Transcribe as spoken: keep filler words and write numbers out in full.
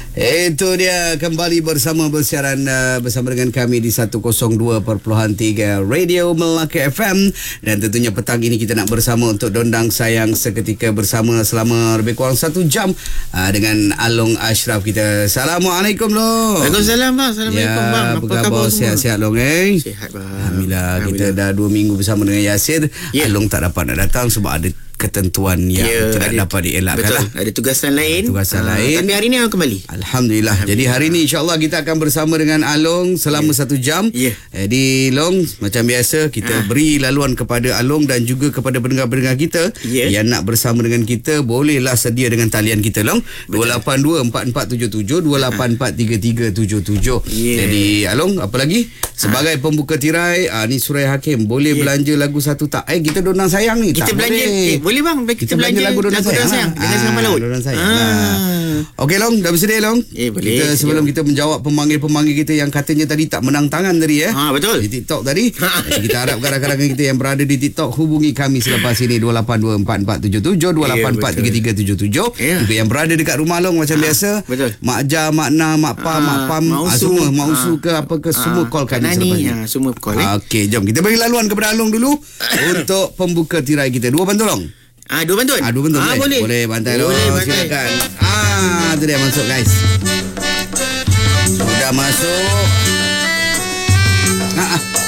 Itu dia kembali bersama bersiaran uh, bersama dengan kami di seratus dua perpuluhan tiga Radio Melaka F M. Dan tentunya petang ini kita nak bersama untuk dondang sayang seketika bersama selama lebih kurang satu jam uh, dengan Along Ashraf kita. Assalamualaikum Long. Waalaikumsalam bang. Assalamualaikum ya, bang. Apa khabar? Sihat-sihat Long eh? Sihat bang. Alhamdulillah, Alhamdulillah. kita dah dua minggu bersama dengan Yasir. Ya. Along tak dapat nak datang sebab ada ketentuan yang Ya, tidak ada- dapat dielakkan Betul. lah. Ada tugasan lain. Tugasan Ah, lain. Tapi hari ni aku kembali. Alhamdulillah. Jadi hari ni insya-Allah kita akan bersama dengan Along selama Ya. satu jam. Ya. Jadi Long, macam biasa kita Ah. beri laluan kepada Along dan juga kepada pendengar-pendengar kita Ya. yang nak bersama dengan kita, bolehlah sedia dengan talian kita Long. dua lapan dua empat empat tujuh tujuh, dua lapan empat tiga tiga tujuh tujuh. Ya. Jadi Along, apa lagi? Sebagai pembuka tirai, ah, ni Suraya Hakim, boleh Ya. belanja lagu satu tak? Eh, kita dondang sayang ni. Kita tak belanja boleh. eh, boleh bang. Kita, Kita belanja belanja lagu Dondang Sayang, sayang. lah. Dengan Ah, Selamat Laut. Dondang Sayang Ah. lah. Okey Long, dah bersedia Long? Eh, boleh. Kita Sedia. sebelum kita menjawab pemanggil-pemanggil kita yang katanya tadi tak menang tangan tadi eh. Ah, betul. Di TikTok tadi. Jadi kita harap rakan-rakan kita yang berada di TikTok hubungi kami selepas ini dua lapan dua empat empat tujuh tujuh, dua lapan empat tiga tiga tujuh tujuh. Ya. Juga yang berada dekat rumah Long macam Ah, biasa. betul. Mak Ja, Mak Na, Mak Pa, Ah, Mak Pam, Mak ah, Usu. semua, Mak Ah. Usu ke apa ke semua call kami Nani, selepas ini. ah, semua call eh. Okey, jom kita bagi laluan kepada Along dulu untuk pembuka tirai kita. Dua bantul Long. Ah, dua bantun. Ah, dua bentuk Ah, boleh. boleh. Boleh bantai Long. Boleh bantai. Silakan. Ah, tu dia masuk guys. Sudah masuk.